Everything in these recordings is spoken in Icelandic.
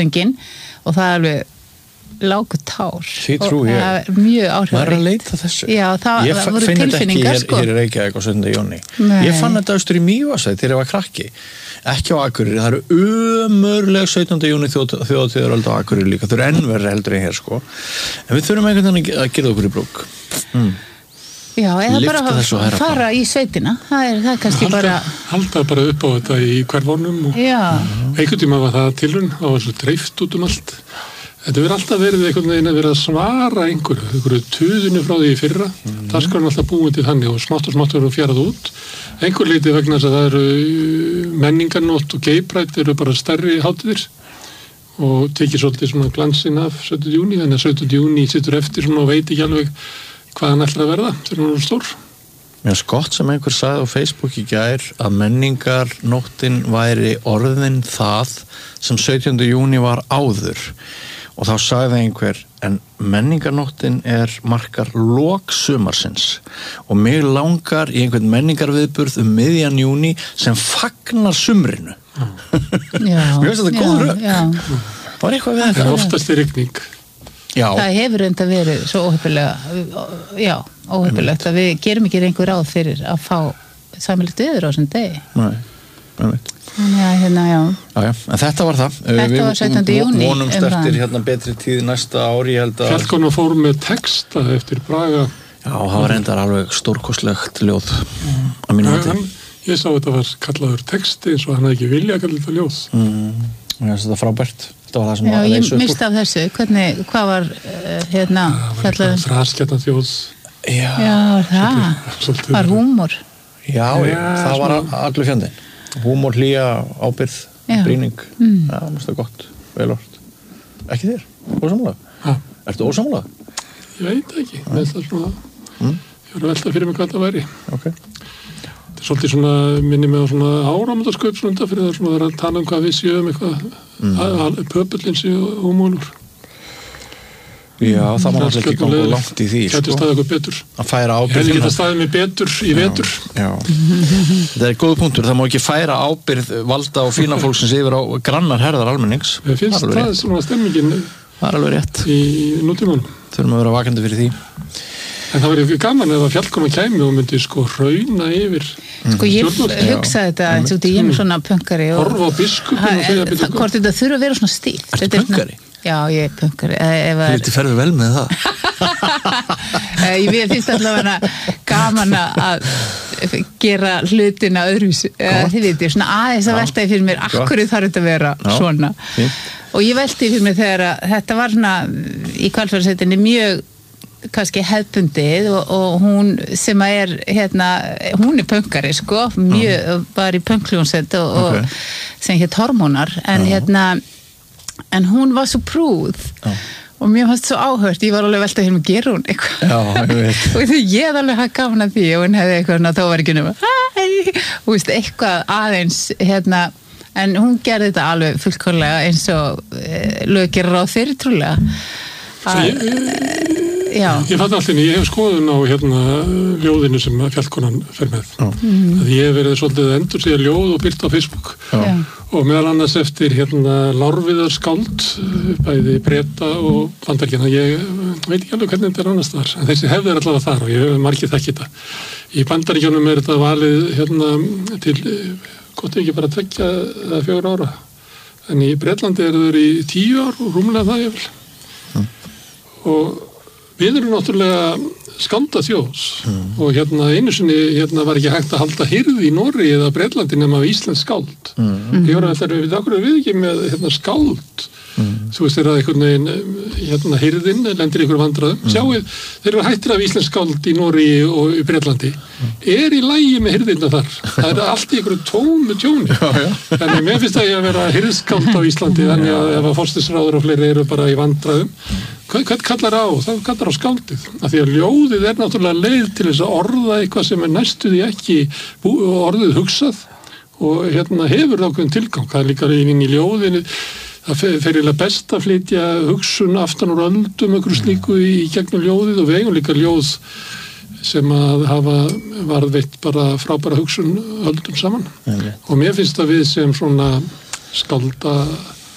sönginn og það alveg lágu tár Því trúi ég. og það mjög áhrifríkt. Maður að leita þessu. Já, það voru tilfinningar sko. Ég finn þetta ekki hér í Reykjavík á 7. júní. Ég fann þetta austur í Mývatnssveit þegar ég var krakki. Ekki á Akureyri, það eru ömurleg 17. júní þjóðhátíðaröld á Akureyri líka. Það eru enn verri heldur en hér sko. En við þurfum einhvern veginn að gera okkur í brúk. Já, eða bara að fara í sveitina. Það er kannski halda bara upp á þetta í hverfónum og einhvern tíma var það tilraun, það var svo dreift út um allt. Þetta verður alltaf verið einhvern veginn að vera að svara einhverju tuðinu frá því í fyrra. Dagskráin alltaf búin til þannig og smátt verður fjarað út. Einhver leiti vegna þess að það eru menningarnótt og gaypride eru bara stærri hátíðir og tekið svolítið svona glansinn af 17. júní, þannig að 17. júní situr eftir svona og veit ekki alveg hvað hann ætlar að verða þegar hann er stór. Mér finnst gott sem einhver sagði á Facebook í gær að menningarnóttin væri orðin það sem 17. júní var áður. Og þá sagði einhver, en menningarnóttin markar lok sumarsins og mig langar í einhvern menningarviðburð miðjan júní sem fagnar sumrinu. Mér finnst þetta góð rök. Var eitthvað við þetta? Það oftast rigning. Já. Það hefur enda verið svo óheppilegt að við gerum ekki einhver ráð fyrir að fá sameiginlegt viður á þessum degi. Nei, já. En þetta var það. Þetta var 17. júní. Við vonumst eftir betri tíð næsta ári, ég held að... Fjallkonan fór með texta eftir Braga. Já, það var reyndar alveg stórkostlegt ljóð að mínu mati. Ég sá þetta var kallaður texti eins og hann hafði ekki vilja að kalla þetta ljóð. Þetta er frábært. Já, ég misti af þessu. Hvað var þraskjarna þjóð. Já, það var húmor. Já, það var allur fjandinn. Húmor, hlýja, ábyrgð, brýning. Það er gott, vel orð. Ekki þér? Ósamlega? Ertu ósamlega? Ég veit ekki. Ég var að velta fyrir mig hvað það væri. Okay. Þetta er svolítið svona minni með svona áramótaskaup svona fyrir það svona að tala hvað við séum eitthvað pöpullin séu ómúlur. Já, það má ekki ganga langt í því Gætu staðið eitthvað betur. Að færa ábyrgð. Hefði getað staðið mig betur í vetur. Já. Þetta er góð punktur, það má ekki færa ábyrgð valda og fína fólksins yfir á grannar herðar almennings. Mér finnst það svona stemmingin það er alveg rétt. Í nútímanum. Þurfum að vera vakandi fyrir því. En það væri gaman ef að fjallkonan kæmi og myndi hrauna yfir. Ég hugsaði þetta eins og ég er svona pönkari. Horfa á biskupinn og segja betur. Hvort þetta þurfa að vera svona stíl. Ertu pönkari? Já, ég er pönkari. Þú ferði vel með það. Ég finnst allavega gaman að gera hlutina öðruvísi. Þið veitir, svona aðeins að veltaði fyrir mér akkur þarf þetta að vera svona. Og ég velti fyrir mér þegar þetta var svona í Hvalfjarðarsveitinni mjög kannski hefðbundið og hún sem hún er pönkari sko, mjög var í pönkljónsveit og sem hétt Hormónar en hún var svo prúð og mér fannst svo áhört, ég var alveg veltað hérna gera hún eitthvað og ég hefði alveg haft gaman að því og hún hefði eitthvað þá var ekki nema og eitthvað aðeins en hún gerði þetta alveg fullkomlega eins og lög gera ráð fyrir trúlega Ég fatt allt inni, ég hef skoðun á ljóðinu sem fjallkonan fer með. Að ég hef verið svolítið að endur sig að ljóð og byrta á Facebook. Og meðal annars eftir Lárviðarskáld, bæði Breta og Bandaríkjanna. Ég veit ekki alveg hvernig þetta er annars þar. En þessi hefð er allavega þar og ég hef margir þekkt þetta. Í Bandaríkjunum er þetta valið til, gott ekki bara 2 eða 4 ára. En í Bretlandi eru þau í 10 ár og rúmlega það ég vil. Og við erum náttúrulega skálda þjóðs og einu sinni var ekki hægt að halda hirði í Noregi eða Bretlandi nema íslensk skáld. Ég var að velta við ekki með skáld. Þú veist þegar einhvern veginn hirðin lendir ykkur vandræðum. Sjáuð, þeir eru hættir af íslensk skáld í Noregi og í Bretlandi. Er í lagi með hirðina þar. Það er allt í ykkur tómu tjóni. Þannig mér finnst það að vera hirðskáld á Íslandi þannig að ef að forsætisráðherrar og fleiri eru bara í vandræðum. Hvern kallar á? Það kallar á skáldið. Af því að ljóðið er náttúrulega leið til þess að orða eitthvað sem næstuði ekki orðið hugsað og hefur það ákveðin tilgang. Það er líka inn í ljóðinu. Það fer eiginlega best að flytja hugsun aftan úr öldum einhverju slíku í gegnum ljóðið og við eigum líka ljóð sem að hafa varðveitt bara frábæra hugsun öldum saman. Og mér finnst að við sem svona skálda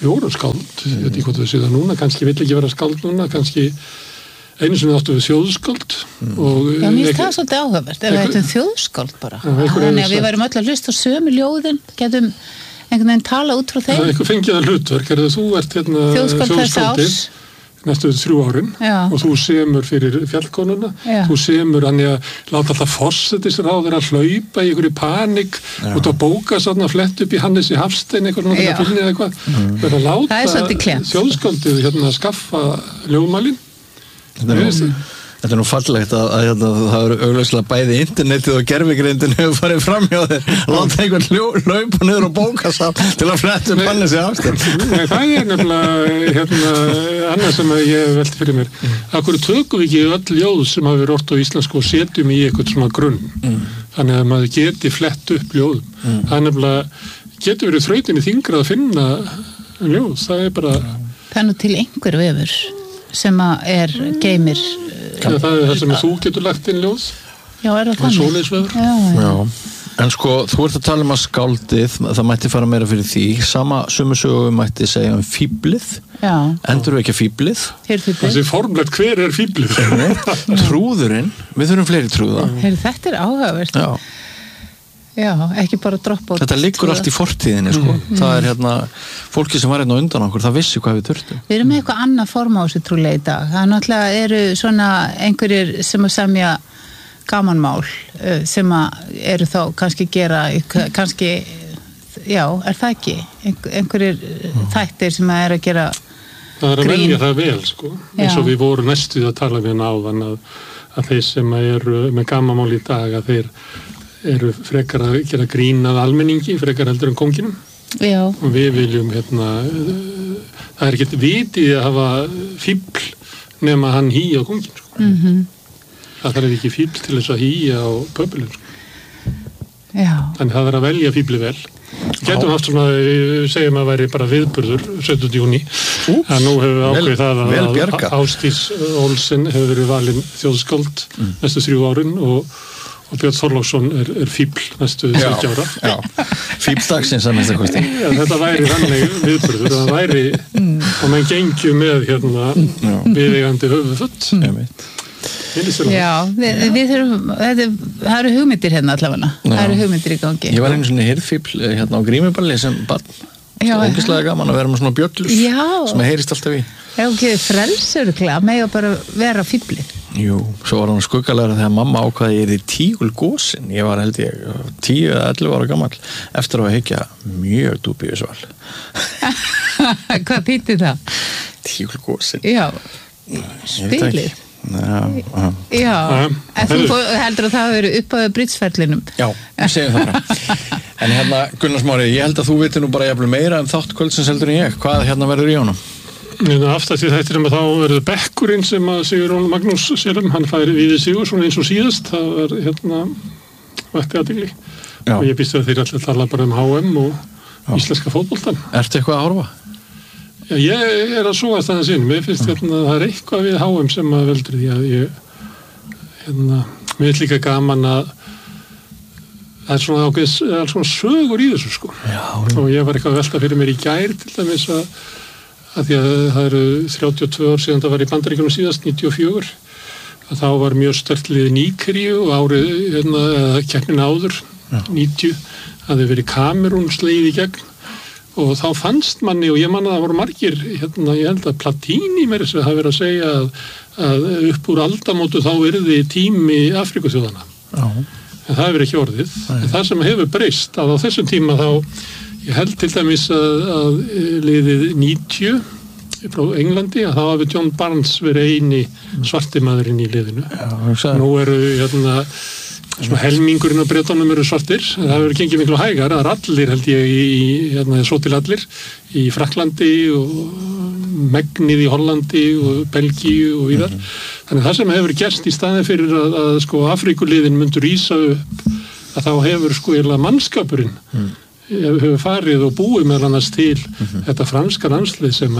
voru skáld, ég veit ekki hvað þú séð það núna, kannski vill ekki vera skáld núna, kannski einu sinni áttu við þjóðskáld. Já, mér finnst það svolítið áhugavert, ef við heitum þjóðskáld bara. Þannig að við værum öll að hlusta á sömu ljóðin, getum einhvern veginn tala út frá þeim. Það er eitthvað fengið að hlutverk, þú ert þjóðskáld þess árs. Næstu 3 árin og þú semur fyrir fjallkonuna, þú semur hann að láta alltaf forsætisráðherra að hlaupa í einhverju panik út á bóka svona flett upp í Hannesi Hafstein eitthvað til að finna eitthvað. Það er að láta þjóðskáldið að skaffa ljóðmælin. Þetta er nú fallegt að það eru augljóslega bæði internetið og gervigreindin hefur farið fram hjá þeir láta einhvern hlaupa niður og bókasafn til að fletta upp Hannesi Hafstein. Það er nefnilega annað sem ég hef velt fyrir mér. Akkur tökum við ekki öll ljóð sem hafa verið ort á íslensku og setjum í eitthvað svona grunn. Þannig að maður geti flett upp ljóðum. Það er nefnilega, getur verið þrautinni þyngra að finna ljóð. Það er bara... Það er nú til einhver vefur sem geymir... Það er það sem þú getur lagt inn ljóð. Já, er það þannig? Svoleiðisvefur. Já. En sko, þú ert að tala að skáldið, það mætti fara meira fyrir því. Sömu sögu mætti segja fíblið. Já. Endur við ekki fíblið? Þessi formlegt, hver er fíblið? Trúðurinn, við þurfum fleiri trúða. Þetta er áhugavert. Já, ekki bara droppa út. Þetta liggur allt í fortíðinni, sko. Það er fólki sem var undan okkur, það vissi hvað við þurftum. Við erum með eitthvað annað form á þessu trúlega í dag. Það náttúrulega eru svona einhverjir sem að semja gamanmál, sem að eru þá kannski gera, kannski, já, er það ekki? Einhverjir þættir sem að að gera grín. Það að velja það vel, sko. Eins og við vorum næstuð að tala við áðan að þeir sem eru með gamanmál í dag, að þeir eru frekar að gera grín að almenningi, frekar heldur en konginum. Já. Og við viljum, það er ekkert vitið að hafa fíbl nema hann hýja á kongin. Sko. Það þarf ekki fíbl til þess að hýja á pöpulinn. Sko. Já. Þannig það er að velja fíbli vel. Getum haft svona, segjum að væri bara viðburður 17. júní. Það nú hefur við ákveðið það að Ásdís Olsen hefur verið valin þjóðskáld næstu 3 árin og Björn Þorláksson er fíbl næstu 30 ára. Já, fíbldagsins að mesta kosti. Þetta væri þannig viðburður, það væri og menn gengju með viðeigandi höfuðfutt. Já, við þurfum, það eru hugmyndir allavega, það eru hugmyndir í gangi. Ég var einu svona hirðfíbl á Grímuballi sem barn. Ógeðslega gaman að vera með svona bjöllur sem heyrist alltaf í. Já, ekki frelsöruglega, með að bara vera fíblið. Jú, svo var hann skuggalega þegar mamma ákvaði ég í tígulgósin. Ég var held ég 10-11 ára gamall eftir að hyggja mjög dúbíusval. Hvað þýddi það? Tígulgósin. Já, spilið. Já, en þú heldur að það hafi verið upp á brýtsferlinum. Já, við segjum það bara. En Gunnar Smári, ég held að þú veitir nú bara jafnvel meira meira þáttkvöldsins heldur en ég. Hvað verður í honum? Aftast í þættinum að þá verður bekkurinn sem að Sigurjón Magnús sérum, hann færi Víði Sigurðsson eins og síðast, það var vætti aðdegli og ég býst að þeir allir tala bara HM og íslenska fótboltan. Ertu eitthvað að horfa? Já, ég að súast þannig sinn, mér finnst það eitthvað við HM sem að veldur því að ég mér er líka gaman að það er svona sögur í þessu sko. Já. Og ég var eitthvað að velta fyrir mér í gær til dæmis að því að það eru 32 ár síðan það var í Bandaríkjunum síðast, 94 að þá var mjög sterkt lið Nígeríu og árið keppnin áður 90 að þau verið Kamerún slegið í gegn og þá fannst manni og ég manna að það voru margir ég held að Platini mér þess að það verið að segja að upp úr aldamótu þá yrði tími Afríkuþjóðana en það hefur ekki orðið en það sem hefur breyst að á þessum tíma þá ég held til dæmis að liðið 90 frá Englandi að þá hafi John Barnes verið eini svartimaðurinn í liðinu. Nú eru helmingurinn á Bretanum eru svartir, það hefur gengið miklu hægar, það er allir held ég svo til allir í Frakklandi og megnið í Hollandi og Belgíu og víðar. Þannig það sem hefur gerst í staðin fyrir að Afríkuliðin myndur rísa upp að þá hefur mannskapurinn hefur farið og búið meðal annars til þetta franska landslið sem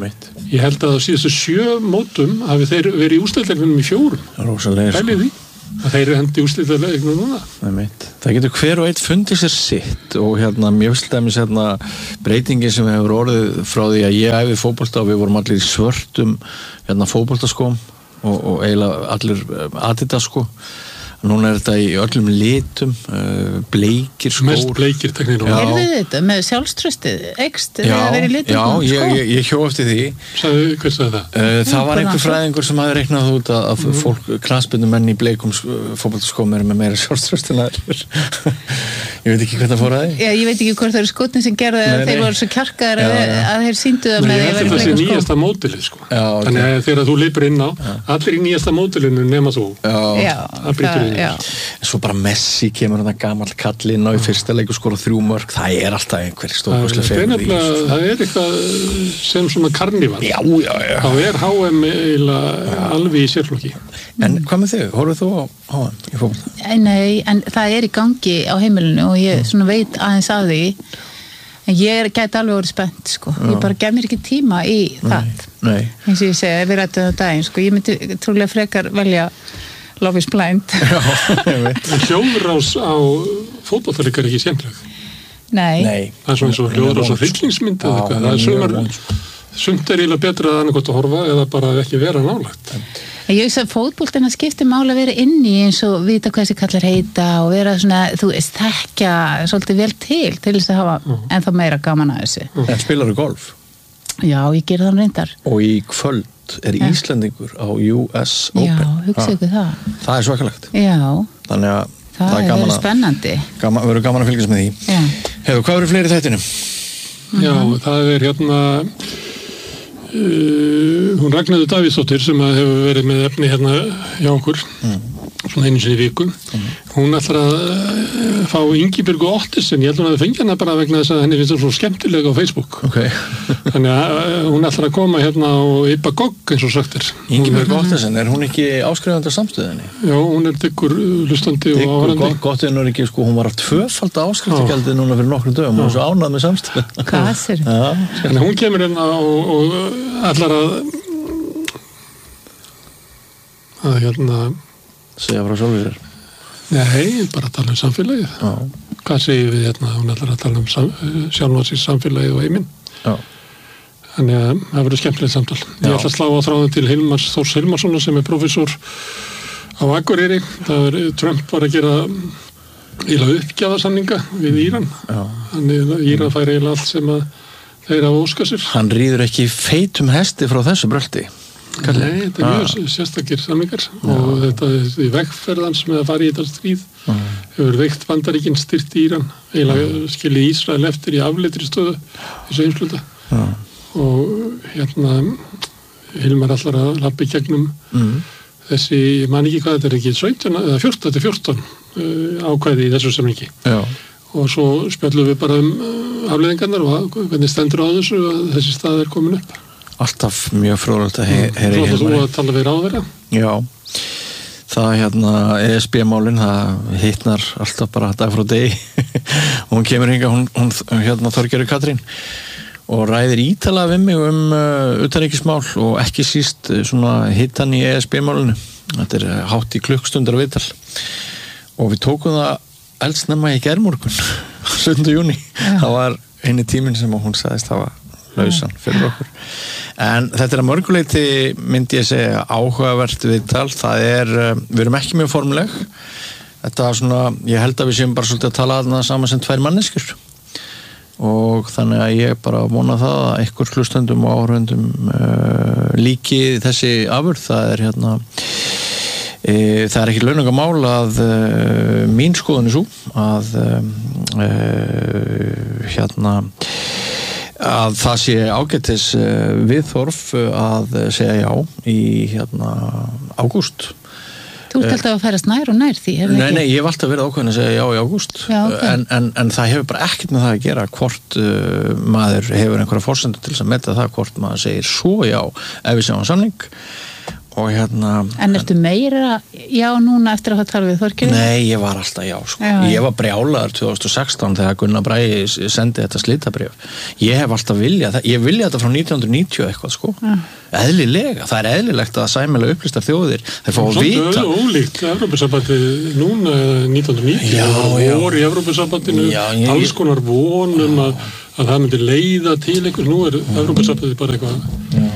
ég held að á síðustu 7 mótum hafi þeir verið í úrslitakeppninum í 4. Rósalega. Pælið því. Þeir eru hendi úrslitaleiknum núna. Það getur hver og einn fundið sér sitt og mjög stæmis breytingin sem hefur orðið frá því að ég æfi fótbolta og við vorum allir í svörtum fótboltaskóm og eiginlega allir Adidas sko. Núna þetta í öllum litum, bleikir skór. Mest bleikir teknílum. Heyrðu þetta með sjálfströstið, ekst þegar það verið litum skór? Já, ég hjó eftir því. Hver sagði það? Það var einhver fræðingur sem hafði reiknað út að fólk, knattspyrnumenn í bleikum fótboltaskóm eru með meira sjálfströst en aðrir. Ég veit ekki hvernig það fór að því. Já, ég veit ekki hvort það eru skotnin sem gerðu að þeir voru svo kjarkaðar að þeir sýndu það með því að vera í bleikum skóm. Ég held að það sé nýjasta mótilið sko. Þannig að þegar þú leipur inn á, allir í nýjasta mótilinu nema þú. Það brýtur En svo bara Messi kemur gamall kallinn á í fyrsta leik og skora 3 mörk, það alltaf einhver stórkostleg fegurð í þessu. Það eitthvað sem svona karníval. Já. Þá HM eiginlega alveg í sérflokki. En hvað með þig? Horfðu þú á HM í fótbolta? Nei, en það í gangi á heimilinu og ég svona veit aðeins af því. En ég gæti alveg orðið spennt sko. Ég bara gef mér ekki tíma í það. Nei. Eins og ég segi, við rættum það daginn sko. Ég myndi trúlega frekar velja Love is Blind. Hljóðrás á fótboltaleik ekki skemmtileg. Nei. Það svona eins og hljóðrás á hryllingsmynd eða eitthvað. Það sumt eiginlega betra að annað gott að horfa eða bara ekki vera nálægt. Ég veist að fótboltina skiptir máli að vera inni eins og vita hvað þessi kallar heita og vera svona, þú veist, þekkja svolítið vel til þess að hafa ennþá meira gaman að þessu. En spilarðu golf? Já, ég ger það reyndar. Og í kvöld Íslendingur á US Open. Já, hugsa ykkur það. Það svakalegt. Já. Þannig að það er spennandi. Verður gaman að fylgjast með því. Já. Hefur, hvað eru fleiri í þættinum? Já, það hún Ragnhildur Davíðsdóttir sem hefur verið með efni hjá okkur svona einu sinni í viku hún ætlar að fá Ingibjörgu Ottesen, ég held hún að það fengi hana bara vegna þess að henni finnst það svo skemmtilega á Facebook þannig að hún ætlar að koma og yppa gogg eins og sagtir. Ingibjörgu Ottesen, er hún ekki áskrifandi á samstöðinni? Já, hún er dyggur hlustandi og áhorfandi. Gott er nú ekki, sko, hún var að tvöfalda áskriftagjaldið núna fyrir nokkrum dögum og svo ánað með samstöðin. Kasir. En hún kemur og ætlar að segja frá sjálfur. Nei, bara að tala samfélagið. Hvað segir við hún ætlar að tala sjálfnarsins samfélagið og heiminn. Þannig að það verður skemmtilegt samtal. Ég ætla að slá á þráðin til Þórs Hilmarssonar sem er prófessor á Akureyri. Trump var að gera uppgjafarsamninga við Íran. Þannig að Íran fær eiginlega allt sem að þeir hafa óskað sér. Hann ríður ekki feitum hesti frá þessu bröldi. Nei, þetta er mjög sérstakir samlingar og þetta er vegferðans með að fara í þetta stríð hefur veikt Bandaríkin styrt í Íran eiginlega skilið Ísrael eftir í afleitri stöðu þessu heimsluta og Hilmar allar að lappa í gegnum þessi, ég man ekki hvað þetta er ekki 17 eða 14 ákvæði í þessu samlingi og svo spjallum við bara afleiðingarnar og hvernig stendur á þessu að þessi stað er komin upp. Alltaf mjög fróðlegt að heyra í Hilmari. Þú að tala við ráðverða? Já, það ESB-málin, það hittnar alltaf bara dag frá degi og hún kemur hingað, hún Þorgerður Katrín og ræðir ítalega við mig utanríkismál og ekki síst svona hittan í ESB-málinu. Þetta er hátt í klukkstundar viðtal og við tókum það eldsnemma í gærmorgun 7. júní. Það var eini tíminn sem hún sagðist hafa lausan fyrir okkur. En þetta er að mörguleiti myndi ég segja áhugavert viðtal. Það við erum ekki mjög formuleg. Þetta svona, ég held að við séum bara svolítið að tala þarna saman sem 2 manneskjur. Og þannig að ég bara vona það að ykkur hlustendum og áhörfendum líki þessi afurð. Það er ekki launungamál að mín skoðun er svo að það sé ágætis viðþorf að segja já í ágúst. Þú ert alltaf að færast nær og nær því, hefur ekki? Nei, ég hef alltaf verið ákveðin að segja já í ágúst. En það hefur bara ekkert með það að gera hvort maður hefur einhverja forsendur til þess að meta það hvort maður segir svo já ef við sjáum samning og En ertu meira já núna eftir að tala við Þorgeir? Nei, ég var alltaf já, sko. Ég var brjálaður 2016 þegar Gunnar Bragi sendi þetta slitabréf. Ég hef alltaf viljað það. Ég vilja þetta frá 1990 eitthvað, sko. Eðlilega. Það eðlilegt að sæmilega upplýstar þjóðir. Þeir fá að vita. Svolítið ólíkt Evrópusambandi núna 1990. Það voru í Evrópusambandinu alls konar vonum að það myndi leiða til einhvers. Nú Evrópusambandi bara eitthvað.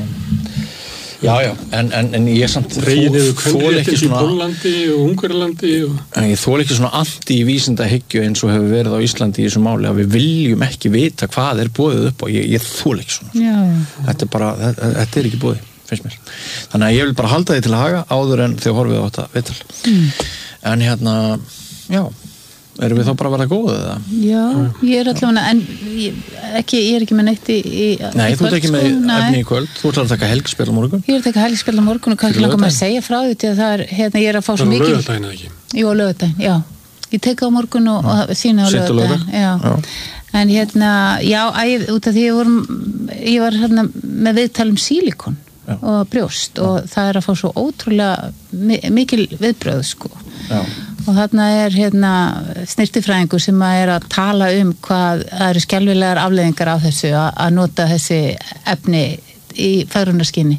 Já, en ég samt þól ekki svona Póllandi og Ungverjalandi en ég þól ekki svona anti-vísindahyggju eins og hefur verið á Íslandi í þessu máli að við viljum ekki vita hvað boðið upp og ég þól ekki svona þetta bara, þetta ekki boðið, finnst mér þannig að ég vil bara halda því til að haga áður en þegar horfið á þetta viðtal en já erum við þá bara að vera góð eða? Já, ég allavega en ég er ekki með neitt í Nei, þú ert ekki með efni í kvöld Þú ert að taka helgspil á morgun Ég er að taka helgspil á morgun og kannski langar maður að segja frá því að það ég er að fá svo mikið Það lögadaginn eða ekki? Jú, lögadaginn, já Ég teka á morgun og þínu á lögadaginn Já, en já, út af því ég var með viðtal sílikon og brjóst og það er að fá svo ótrúlega mikil viðbröð, sko og þarna snirtifræðingur sem að tala hvað það eru skelfilegar afleiðingar á þessu að nota þessi efni í fegrunarskynni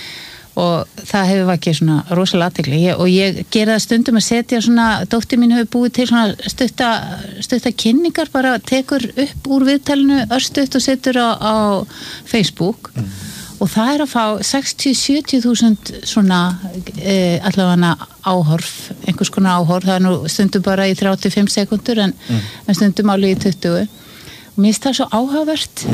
og það hefur vakið svona rosalega athygli og ég gera það stundum að setja svona, dóttir mín hefur búið til svona stutta kynningar bara tekur upp úr viðtalinu örstutt og setur á Facebook og það að fá 60-70.000 svona allavega áhorf, einhvers konar áhorf, það nú stundum bara í 35 sekundur en stundum alveg í 20 og mér finnst það svo áhugavert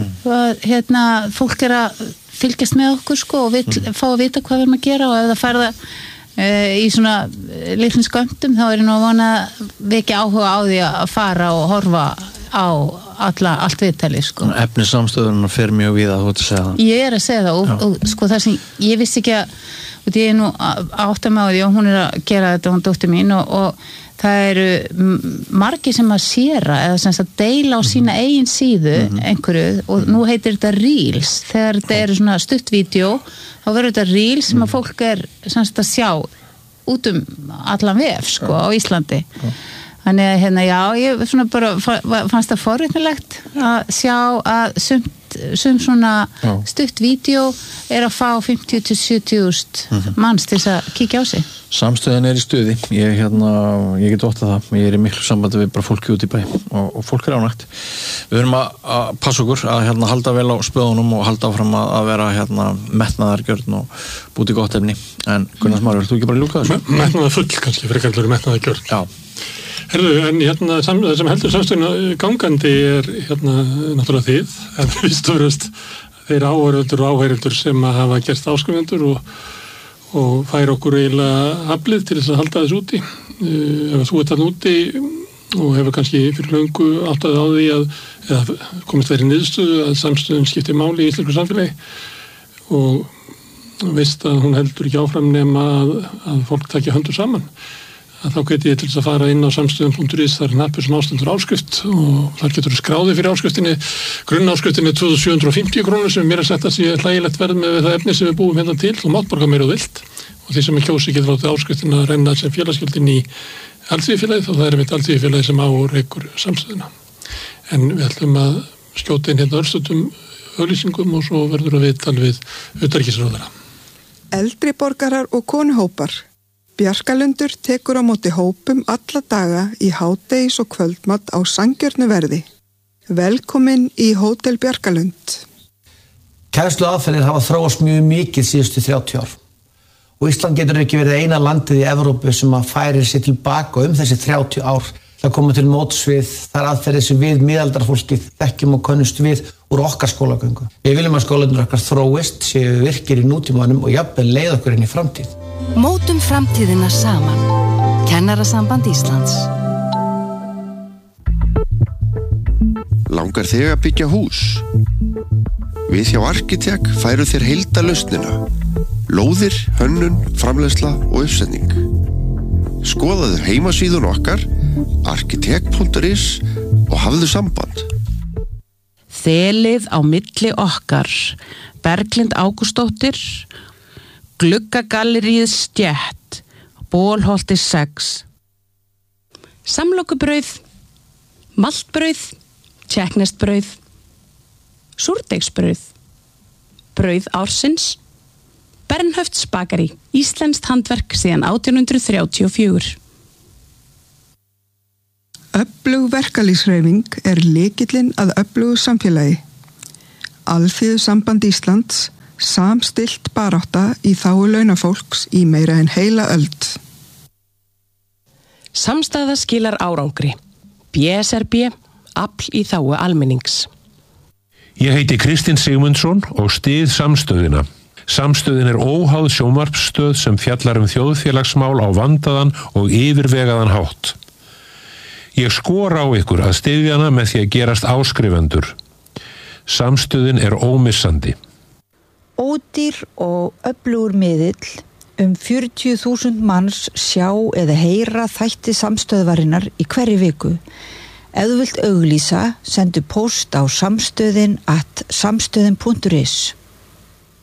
að fólk að fylgjast með okkur sko og vill fá að vita hvað við erum að gera og ef það færða í svona litlum skömmtum þá nú að vona vekja áhuga á því að fara og horfa á allt viðtalið sko. Efni samstöðunar fer mjög við að þú ert að segja það. Ég að segja það og sko það sem ég vissi ekki og ég nú átta mig á því og hún að gera þetta, hún dóttir mín og það eru margir sem að séra eða sem að deila á sína eigin síðu einhverju og nú heitir þetta Reels þegar þetta eru svona stuttvídeó þá verður þetta Reels sem að fólk sem að sjá út allan vef sko á Íslandi þannig að já, ég svona bara fannst það forvitnilegt að sjá að sum svona stutt vídeo að fá 50-70.000 manns til þess að kíkja á sig. Samstöðin í stuði. Ég get óttað það. Ég í miklu sambandi við bara fólki út í bæ og fólk ánægt. Við erum að passa okkur að halda vel á spöðunum og halda áfram að vera metnaðargjörn og búti gott efni. En Gunnar Smári, vilt þú ekki bara ljúka þessu? Metnaðarfull kannski, frekar en metnaðargjörn. Já. Herðu, en það sem heldur samstöðuna gangandi náttúrulega þið, en fyrst og fremst þeir áhorfendur og áheyrendur sem hafa gerst áskrifendur og fær okkur eiginlega aflið til þess að halda þess úti. Ef þú ert þarna úti og hefur kannski fyrir löngu áttað á því eða komist þeirri niðurstöðu að samstöðun skiptir máli í íslensku samfélagi og veist að hún heldur ekki áfram nema að fólk taki höndur saman. Þá geti ég til þess að fara inn á samstöðum.is, það hnappur sem ástendur áskrift og þar getur skráði fyrir áskriftinni. Grunnáskriftinni 2.750 krónur sem mér sagt að sé hlægilegt verð með það efni sem við búum hérna til og mátt borga meira og vilt og því sem kjósi getur látið áskriftina að renna sem félagsgjöldin í alþýðufélagið og það mitt alþýðufélagið sem rekur samstöðuna. En við ætlum að skjóta inn hérna örstutum auglýsingum og svo verður að viðtal við utanríkisráðherra. Eldri borgarar og konuhópar. Bjarkalundur tekur á móti hópum alla daga í hádegis og kvöldmat á sanngjörnu verði. Velkomin í Hótel Bjarkalund. Kennsluaðferðir hafa þróast mjög mikið síðustu 30 ár. Og Ísland getur ekki verið eina landið í Evrópu sem að færir sér tilbaka þessi 30 ár. Það koma til móts við þær aðferðir sem við miðaldarfólkið þekkjum og könnumst við úr okkar skólagöngu. Við viljum að skólandur okkar þróist, séu virkir í nútímanum og jafnvel leið okkur inn í framtíð. Mótum framtíðina saman. Kennarasamband Íslands. Langar þig að byggja hús? Við hjá Arkitek færum þér heildarlausnina. Lóðir, hönnun, framleiðsla og uppsetning. Skoðaðu heimasíðun okkar, arkitek.is og hafðu samband. Þelið á milli okkar, Berglind Ágústóttir, Gluggagalleríið Stjætt, Bólholti 6. Samlokubrauð, maltbrauð, tékkneskt brauð, súrdeigsbrauð, brauð ársins, Bernhöfts bakari, íslenskt handverk síðan 1834. Öflug verkalýðshreyfing lykillinn að öflugu samfélagi. Alþýðusamband Íslands, samstillt barátta í þágu launafólks í meira en heila öld. Samstaða skilar árangri. BSRB, afl í þágu almennings. Ég heiti Kristinn Sigmundsson og styð Samstöðina. Samstöðin óháð sjónvarpsstöð sem fjallar þjóðfélagsmál á vandaðan og yfirvegaðan hátt. Ég skora á ykkur að styðja hana með því að gerast áskrifendur. Samstöðin ómissandi. Ódýr og öflugur miðill, 40.000 manns sjá eða heyra þætti samstöðvarinnar í hverri viku. Ef þú vilt auglýsa, sendu póst á samstöðin@samstöðin.is.